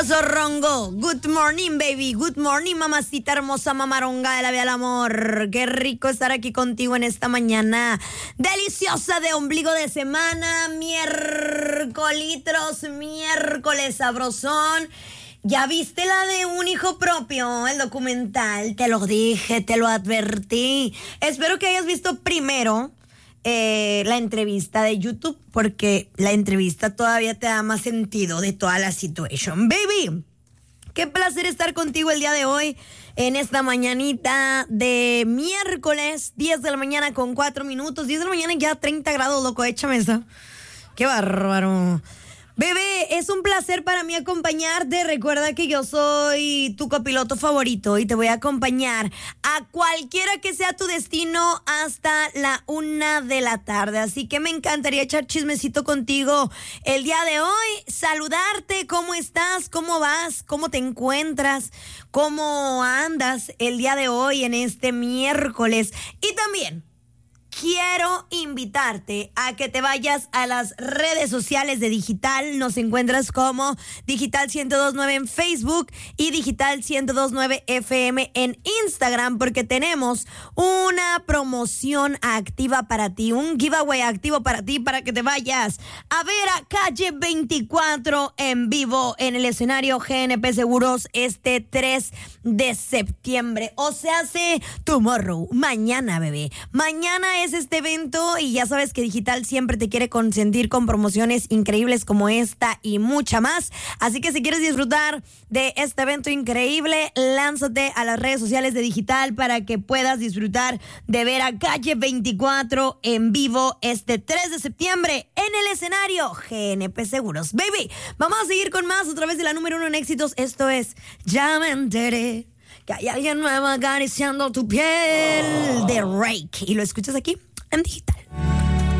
Zorrongo, good morning, baby. Good morning, mamacita hermosa, mamaronga de la vida del amor. Qué rico estar aquí contigo en esta mañana deliciosa de ombligo de semana. Miércoles sabrosón. ¿Ya viste la de Un Hijo Propio, el documental? Te lo dije, te lo advertí. Espero que hayas visto primero la entrevista de YouTube, porque la entrevista todavía te da más sentido de toda la situación. Baby, qué placer estar contigo el día de hoy en esta mañanita de miércoles, 10 de la mañana con 4 minutos. 10 de la mañana ya 30 grados, loco, échame esa. Qué bárbaro. Bebé, es un placer para mí acompañarte. Recuerda que yo soy tu copiloto favorito y te voy a acompañar a cualquiera que sea tu destino hasta la 1 de la tarde. Así que me encantaría echar chismecito contigo el día de hoy, saludarte, cómo estás, cómo vas, cómo te encuentras, cómo andas el día de hoy en este miércoles. Y también quiero invitarte a que te vayas a las redes sociales de Digital. Nos encuentras como Digital 1029 en Facebook y Digital 1029 FM en Instagram, porque tenemos una promoción activa para ti, un giveaway activo para ti, para que te vayas a ver a Calle 24 en vivo en el escenario GNP Seguros este 3 de septiembre. O sea, hace tomorrow, mañana, bebé. Mañana es este evento y ya sabes que Digital siempre te quiere consentir con promociones increíbles como esta y mucha más. Así que si quieres disfrutar de este evento increíble, lánzate a las redes sociales de Digital para que puedas disfrutar de ver a Calle 24 en vivo este 3 de septiembre en el escenario GNP Seguros. Baby, vamos a seguir con más a través de la número 1 en éxitos. Esto es Ya me enteré que hay alguien nuevo acariciando tu piel, de Rake. Y lo escuchas aquí en Digital.